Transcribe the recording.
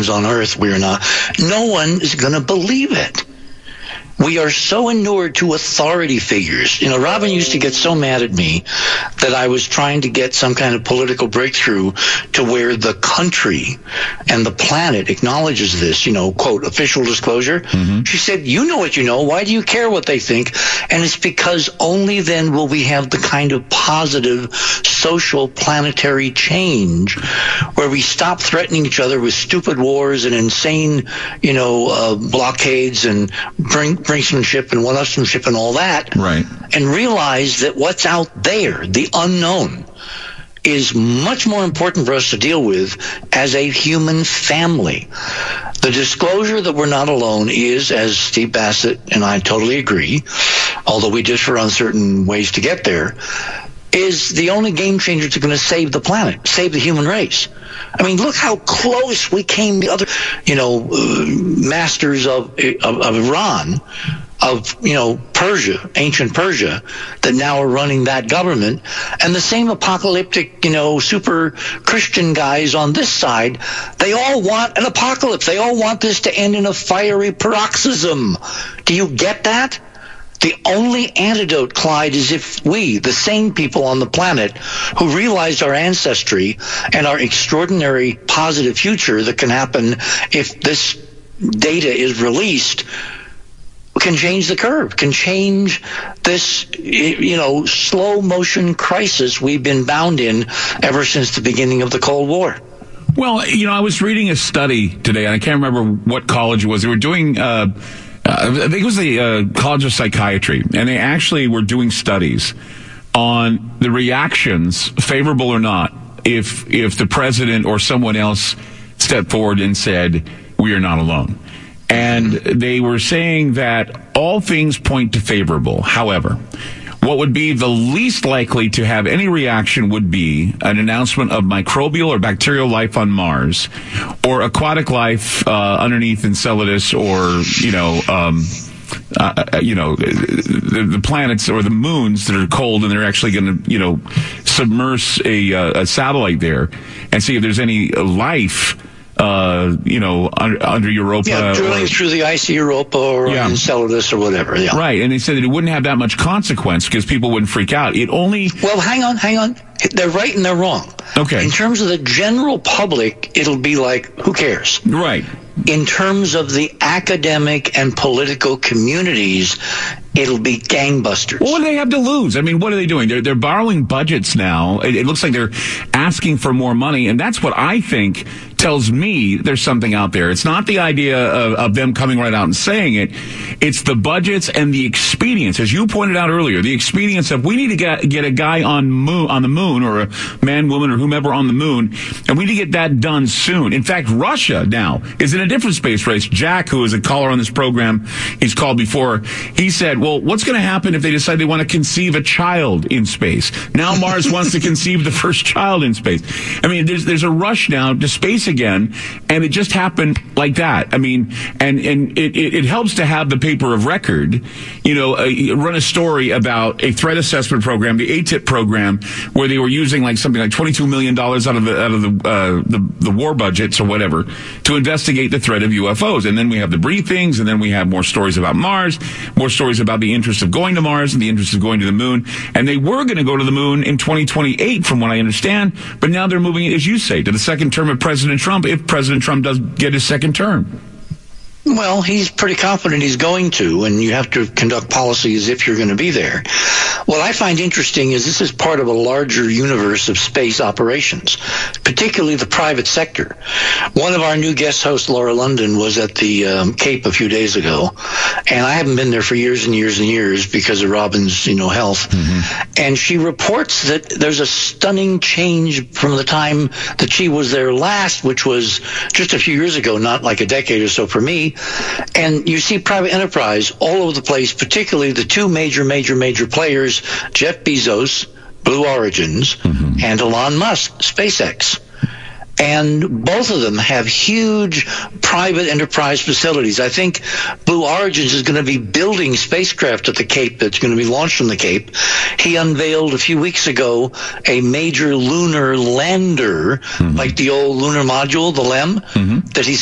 humans on Earth. We are not. No one is going to believe it. We are so inured to authority figures. You know, Robin used to get so mad at me that I was trying to get some kind of political breakthrough to where the country and the planet acknowledges this, you know, quote, official disclosure. Mm-hmm. She said, you know what you know. Why do you care what they think? And it's because only then will we have the kind of positive social planetary change where we stop threatening each other with stupid wars and insane, you know, blockades and brinksmanship and one-upsmanship and all that, right? And realize that what's out there, the unknown, is much more important for us to deal with as a human family. The disclosure that we're not alone is, as Steve Bassett and I totally agree, although we differ on certain ways to get there, is the only game changer that's going to save the planet, save the human race. I mean, look how close we came to other, you know, masters of Iran, of, you know, Persia, ancient Persia, that now are running that government. And the same apocalyptic, you know, super Christian guys on this side, they all want an apocalypse. They all want this to end in a fiery paroxysm. Do you get that? The only antidote, Clyde, is if we, the sane people on the planet who realized our ancestry and our extraordinary positive future that can happen if this data is released, can change the curve, can change this, you know, slow motion crisis we've been bound in ever since the beginning of the Cold War. Well, you know, I was reading a study today, and I can't remember what college it was. They were doing I think it was the College of Psychiatry, and they actually were doing studies on the reactions, favorable or not, if the president or someone else stepped forward and said, we are not alone. And they were saying that all things point to favorable. However, what would be the least likely to have any reaction would be an announcement of microbial or bacterial life on Mars, or aquatic life underneath Enceladus, or the planets or the moons that are cold and they're actually going to, you know, submerge a satellite there and see if there's any life. Under Europa. Yeah, drilling through the icy Europa or Enceladus or whatever. Yeah. Right, and they said that it wouldn't have that much consequence because people wouldn't freak out. It only... Well, hang on. They're right and they're wrong. Okay. In terms of the general public, it'll be like, who cares? Right. In terms of the academic and political communities, it'll be gangbusters. Well, what do they have to lose? I mean, what are they doing? They're borrowing budgets now. It looks like they're asking for more money, and that's what I think tells me there's something out there. It's not the idea of them coming right out and saying it. It's the budgets and the expedience. As you pointed out earlier, the expedience of we need to get a guy on the moon, or a man, woman, or whomever on the moon, and we need to get that done soon. In fact, Russia now is in a different space race. Jack, who is a caller on this program, he's called before, he said, well, what's going to happen if they decide they want to conceive a child in space? Now Mars wants to conceive the first child in space. I mean, there's a rush now to space again, and it just happened like that. I mean, and it helps to have the paper of record, you know, run a story about a threat assessment program, the ATIP program, where they were using like something like $22 million out of the war budgets or whatever to investigate the threat of UFOs. And then we have the briefings, and then we have more stories about Mars, more stories about the interest of going to Mars and the interest of going to the moon. And they were going to go to the moon in 2028, from what I understand, but now they're moving it, as you say, to the second term of President Trump, if President Trump does get his second term. Well, he's pretty confident he's going to, and you have to conduct policy as if you're going to be there. What I find interesting is this is part of a larger universe of space operations, particularly the private sector. One of our new guest hosts, Laura London, was at the Cape a few days ago, and I haven't been there for years and years and years because of Robin's, health. Mm-hmm. And she reports that there's a stunning change from the time that she was there last, which was just a few years ago, not like a decade or so for me. And you see private enterprise all over the place, particularly the two major players, Jeff Bezos, Blue Origins, mm-hmm. and Elon Musk, SpaceX. And both of them have huge private enterprise facilities. I think Blue Origins is going to be building spacecraft at the Cape that's going to be launched from the Cape. He unveiled a few weeks ago a major lunar lander, mm-hmm. like the old lunar module, the LEM, mm-hmm. that he's